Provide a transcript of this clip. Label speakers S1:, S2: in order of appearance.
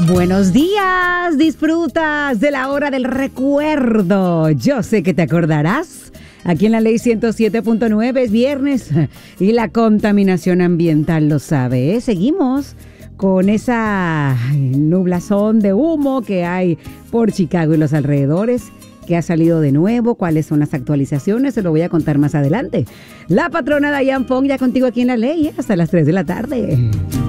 S1: Buenos días, disfrutas de la hora del recuerdo. Yo sé que te acordarás. Aquí en la ley 107.9 es viernes y la contaminación ambiental lo sabe, ¿eh? Seguimos con esa nublazón de humo que hay por Chicago y los alrededores, que ha salido de nuevo, cuáles son las actualizaciones, se lo voy a contar más adelante. La patrona Dayan Fong ya contigo aquí en la ley hasta las 3 de la tarde.